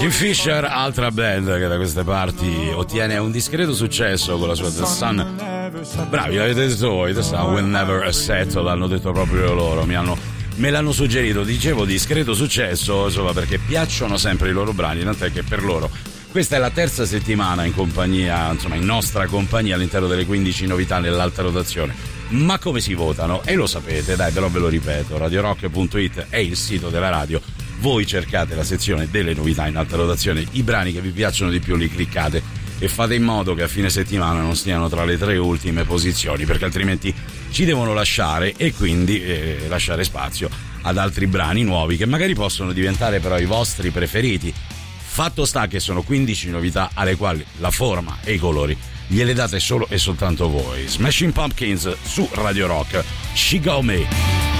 Kingfisher, altra band che da queste parti ottiene un discreto successo con la sua The Sun. Bravi, l'avete detto voi, The Sun Will Never Settle, l'hanno detto proprio loro, me l'hanno suggerito, dicevo discreto successo, insomma, perché piacciono sempre i loro brani, tant'è che per loro questa è la terza settimana in compagnia, insomma in nostra compagnia all'interno delle 15 novità nell'alta rotazione. Ma come si votano? E lo sapete, dai, però ve lo ripeto, radiorock.it è il sito della radio. Voi cercate la sezione delle novità in alta rotazione, i brani che vi piacciono di più li cliccate e fate in modo che a fine settimana non stiano tra le 3 ultime posizioni, perché altrimenti ci devono lasciare e quindi lasciare spazio ad altri brani nuovi che magari possono diventare però i vostri preferiti. Fatto sta che sono 15 novità alle quali la forma e i colori gliele date solo e soltanto voi. Smashing Pumpkins su Radio Rock, She Got Me.